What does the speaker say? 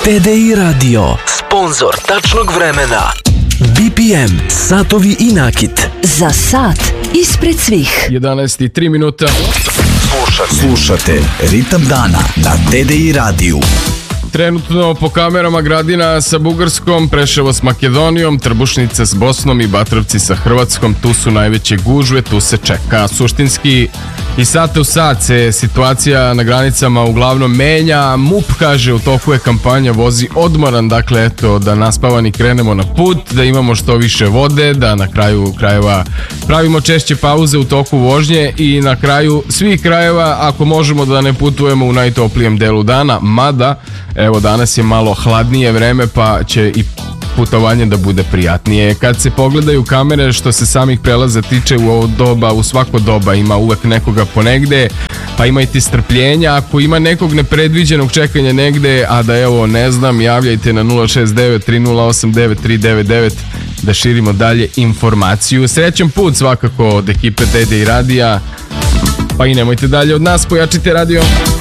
TDI Radio, sponzor tačnog vremena. BPM, satovi i nakit. Za sat ispred svih. 11:03 minuta. Slušate Ritam dana na TDI radiju. Trenutno po kamerama Gradina sa Bugarskom, Preševo s Makedonijom, Trbušnica s Bosnom i Batrovci sa Hrvatskom. Tu su najveće gužve, tu se čeka. Suštinski i sate u sat se situacija na granicama uglavnom menja. MUP kaže u toku je kampanja vozi odmoran, dakle eto da naspavani krenemo na put, da imamo što više vode, da na kraju krajeva pravimo češće pauze u toku vožnje i na kraju svih krajeva ako možemo da ne putujemo u najtoplijem delu dana, mada evo danas je malo hladnije vreme pa će i putovanje da bude prijatnije. Kad se pogledaju kamere što se samih prelaza tiče u ovo doba, u svako doba ima uvek nekoga ponegde, pa imajte strpljenja. Ako ima nekog nepredviđenog čekanja negde, a da evo ne znam, javljajte na 069-308-9399 da širimo dalje informaciju. Srećan put svakako od ekipe TDI radija, pa i nemojte dalje od nas, pojačite radio.